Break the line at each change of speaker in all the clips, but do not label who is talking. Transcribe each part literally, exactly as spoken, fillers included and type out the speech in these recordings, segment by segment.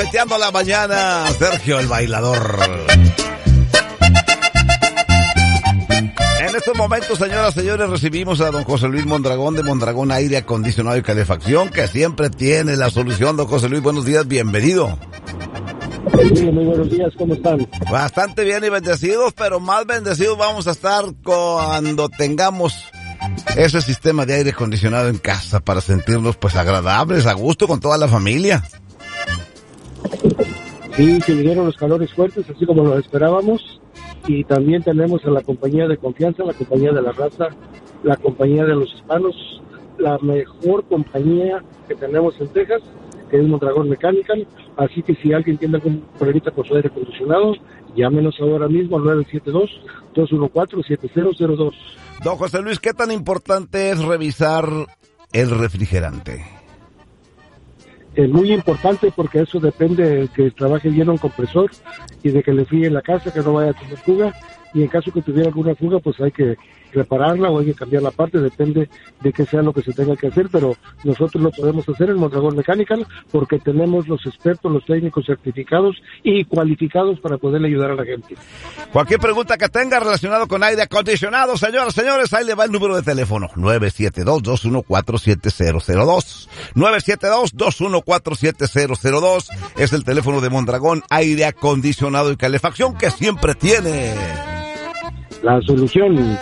Metiendo la mañana, Sergio el bailador. En estos momentos, señoras y señores, recibimos a don José Luis Mondragón de Mondragón Aire Acondicionado y Calefacción, que siempre tiene la solución. Don José Luis, buenos días, bienvenido.
Sí, muy buenos días, ¿cómo están?
Bastante bien y bendecidos, pero más bendecidos vamos a estar cuando tengamos ese sistema de aire acondicionado en casa para sentirnos pues agradables, a gusto con toda la familia.
Sí, se vinieron los calores fuertes, así como lo esperábamos, y también tenemos a la compañía de confianza, la compañía de la raza, la compañía de los hispanos, la mejor compañía que tenemos en Texas, que es Mondragón Mechanical. Así que si alguien tiene algún problema con su aire acondicionado, llámenos ahora mismo al nueve siete dos, dos uno cuatro, siete cero cero dos.
Don José Luis, ¿qué tan importante es revisar el refrigerante?
Es muy importante porque eso depende de que trabaje bien un compresor y de que le fríe la casa, que no vaya a tener fuga. Y en caso que tuviera alguna fuga, pues hay que repararla o hay que cambiar la parte, depende de qué sea lo que se tenga que hacer, pero nosotros lo podemos hacer en Mondragón Mechanical porque tenemos los expertos, los técnicos certificados y cualificados para poderle ayudar a la gente.
Cualquier pregunta que tenga relacionado con aire acondicionado, señoras, señores, ahí le va el número de teléfono, nueve siete dos, dos uno cuatro, siete cero cero dos, nueve siete dos, dos uno cuatro, siete cero cero dos, es el teléfono de Mondragón Aire Acondicionado y Calefacción, que siempre tiene
la solución.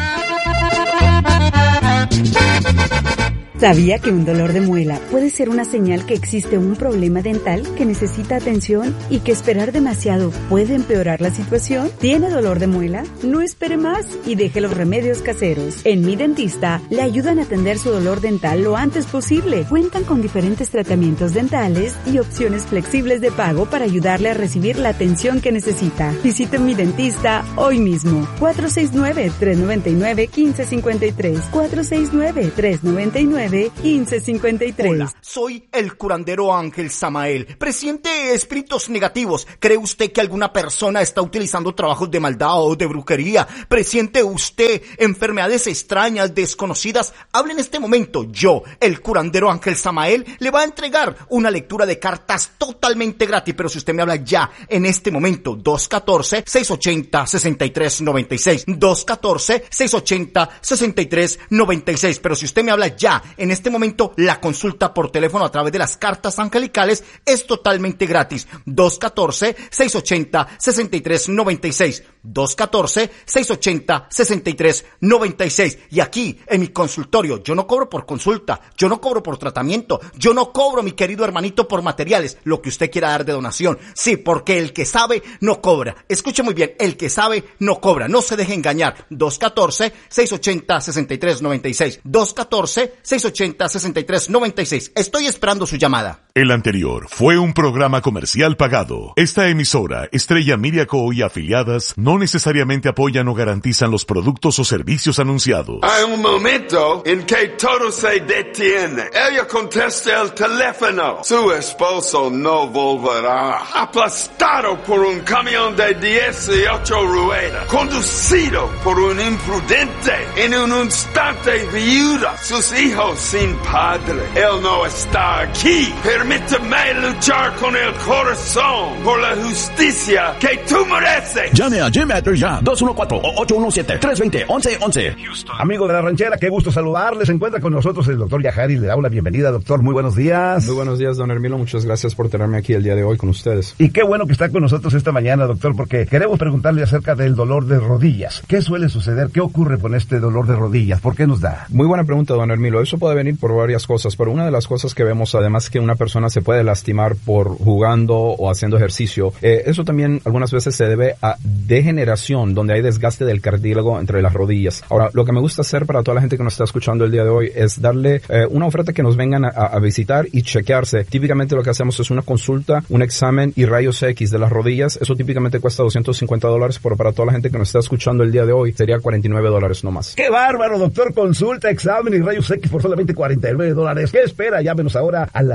¿Sabía que un dolor de muela puede ser una señal que existe un problema dental que necesita atención y que esperar demasiado puede empeorar la situación? ¿Tiene dolor de muela? No espere más y deje los remedios caseros. En Mi Dentista le ayudan a atender su dolor dental lo antes posible. Cuentan con diferentes tratamientos dentales y opciones flexibles de pago para ayudarle a recibir la atención que necesita. Visite Mi Dentista hoy mismo. cuatro seis nueve, tres nueve nueve, uno cinco cinco tres. cuatro seis nueve, tres nueve nueve, uno cinco cinco tres.
Hola, soy el curandero Ángel Samael. Presiente espíritus negativos. ¿Cree usted que alguna persona está utilizando trabajos de maldad o de brujería? ¿Presiente usted enfermedades extrañas, desconocidas? Hable en este momento. Yo, el curandero Ángel Samael, le va a entregar una lectura de cartas totalmente gratis. Pero si usted me habla ya, en este momento, dos uno cuatro, seis ocho cero, seis tres nueve seis. dos uno cuatro, seis ocho cero, seis tres nueve seis. Pero si usted me habla ya, en este momento, la consulta por teléfono a través de las cartas angelicales es totalmente gratis. dos uno cuatro, seis ocho cero, seis tres nueve seis. dos uno cuatro, seis ocho cero, seis tres nueve seis. Y aquí, en mi consultorio, yo no cobro por consulta, yo no cobro por tratamiento, yo no cobro, mi querido hermanito, por materiales, lo que usted quiera dar de donación. Sí, porque el que sabe, no cobra. Escuche muy bien, el que sabe, no cobra. No se deje engañar. dos uno cuatro, seis ocho cero, seis tres nueve seis. dos uno cuatro, seis ocho cero, seis tres nueve seis. Estoy esperando su llamada.
El anterior fue un programa comercial pagado. Esta emisora, Estrella Miriaco y afiliadas, no necesariamente apoyan o garantizan los productos o servicios anunciados.
Hay un momento en que todo se detiene. Ella contesta el teléfono. Su esposo no volverá. Aplastado por un camión de dieciocho ruedas. Conducido por un imprudente. En un instante viuda. Sus hijos sin padre. Él no está aquí. Permíteme luchar con el corazón por la justicia que tú mereces.
Llame a Jim Matter ya. dos uno cuatro, ocho uno siete, tres dos cero, once once.
Amigo de la ranchera, qué gusto saludarles. Se encuentra con nosotros el doctor Yajari. Le da una bienvenida, doctor. Muy buenos días.
Muy buenos días, don Hermilo. Muchas gracias por tenerme aquí el día de hoy con ustedes.
Y qué bueno que está con nosotros esta mañana, doctor, porque queremos preguntarle acerca del dolor de rodillas. ¿Qué suele suceder? ¿Qué ocurre con este dolor de rodillas? ¿Por qué nos da?
Muy buena pregunta, don Hermilo. Eso puede venir por varias cosas, pero una de las cosas que vemos, además, es que una persona se puede lastimar por jugando o haciendo ejercicio. Eh, eso también algunas veces se debe a degeneración, donde hay desgaste del cartílago entre las rodillas. Ahora, lo que me gusta hacer para toda la gente que nos está escuchando el día de hoy es darle eh, una oferta que nos vengan a, a visitar y chequearse. Típicamente lo que hacemos es una consulta, un examen y rayos X de las rodillas. Eso típicamente cuesta doscientos cincuenta dólares, pero para toda la gente que nos está escuchando el día de hoy sería cuarenta y nueve dólares nomás.
¡Qué bárbaro, doctor! Consulta, examen y rayos X por solamente cuarenta y nueve dólares. ¿Qué espera? Llámenos ahora a la clínica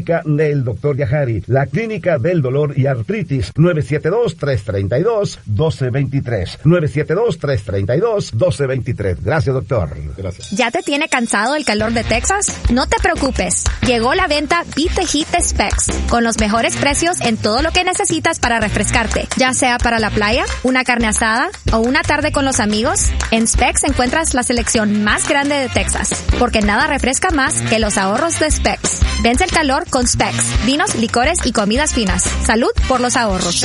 clínica del doctor Yajari, la clínica del dolor y artritis, nueve siete dos, tres tres dos, uno dos dos tres, nueve siete dos, tres tres dos, uno dos dos tres. Gracias, doctor.
Gracias.
¿Ya te tiene cansado el calor de Texas? No te preocupes. Llegó la venta Beat the Heat de Specs, con los mejores precios en todo lo que necesitas para refrescarte, ya sea para la playa, una carne asada o una tarde con los amigos. En Specs encuentras la selección más grande de Texas, porque nada refresca más que los ahorros de Specs. Vence el calor con Specs, vinos, licores y comidas finas. Salud por los ahorros.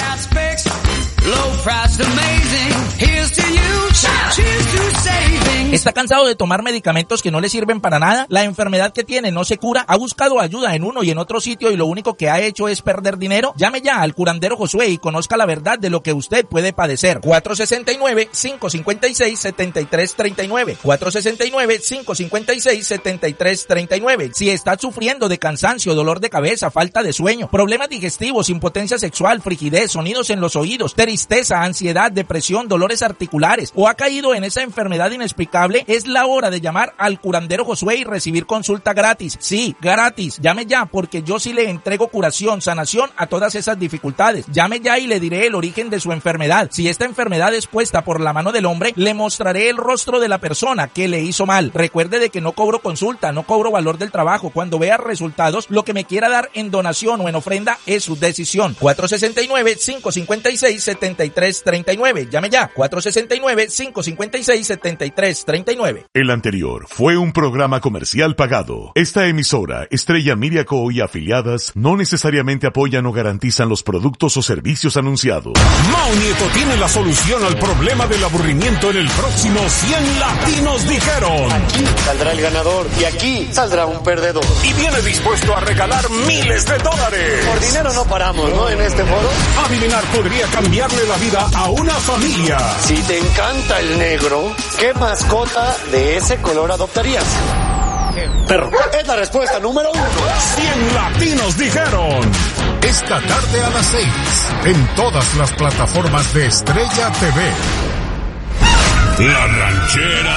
¿Está cansado de tomar medicamentos que no le sirven para nada? ¿La enfermedad que tiene no se cura? ¿Ha buscado ayuda en uno y en otro sitio y lo único que ha hecho es perder dinero? Llame ya al curandero Josué y conozca la verdad de lo que usted puede padecer. cuatro seis nueve, cinco cinco seis, siete tres tres nueve. cuatro seis nueve, cinco cinco seis, siete tres tres nueve. Si está sufriendo de cansancio, dolor de cabeza, falta de sueño, problemas digestivos, impotencia sexual, frigidez, sonidos en los oídos, tristeza, ansiedad, depresión, dolores articulares o ha caído en esa enfermedad inexplicable, es la hora de llamar al curandero Josué y recibir consulta gratis. Sí, gratis. Llame ya porque yo sí le entrego curación, sanación a todas esas dificultades. Llame ya y le diré el origen de su enfermedad. Si esta enfermedad es puesta por la mano del hombre, le mostraré el rostro de la persona que le hizo mal. Recuerde de que no cobro consulta, no cobro valor del trabajo. Cuando vea resultados, lo que me quiera dar en donación o en ofrenda es su decisión. cuatro seis nueve, cinco cinco seis, siete tres tres nueve. Llame ya. cuatro seis nueve, cinco cinco seis, siete tres tres nueve.
El anterior fue un programa comercial pagado. Esta emisora, Estrella Miriaco y afiliadas, no necesariamente apoyan o garantizan los productos o servicios anunciados.
Mao Nieto tiene la solución al problema del aburrimiento en el próximo cien Latinos Dijeron.
Aquí saldrá el ganador y aquí saldrá un perdedor.
Y viene dispuesto a regalar miles de dólares.
Por dinero no paramos, ¿no? En este foro.
Adivinar podría cambiarle la vida a una familia.
Si te encanta el negro, ¿qué mascota de ese color adoptarías? Perro. Es la respuesta número uno.
cien Latinos Dijeron. Esta tarde a las seis, en todas las plataformas de Estrella T V. La Ranchera.